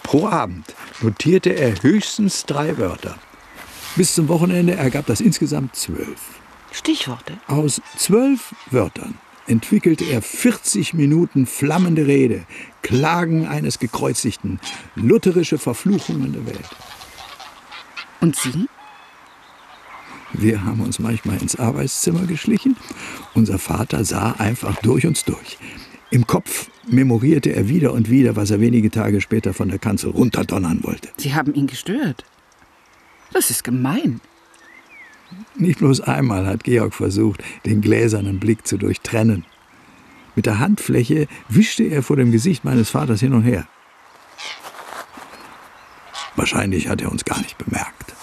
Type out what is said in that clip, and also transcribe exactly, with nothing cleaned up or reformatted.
Pro Abend notierte er höchstens drei Wörter. Bis zum Wochenende ergab das insgesamt zwölf. Stichworte? Aus zwölf Wörtern entwickelte er vierzig Minuten flammende Rede, Klagen eines Gekreuzigten, lutherische Verfluchungen der Welt. Und Sie? Wir haben uns manchmal ins Arbeitszimmer geschlichen. Unser Vater sah einfach durch uns durch. Im Kopf memorierte er wieder und wieder, was er wenige Tage später von der Kanzel runterdonnern wollte. Sie haben ihn gestört. Das ist gemein. Nicht bloß einmal hat Georg versucht, den gläsernen Blick zu durchtrennen. Mit der Handfläche wischte er vor dem Gesicht meines Vaters hin und her. Wahrscheinlich hat er uns gar nicht bemerkt.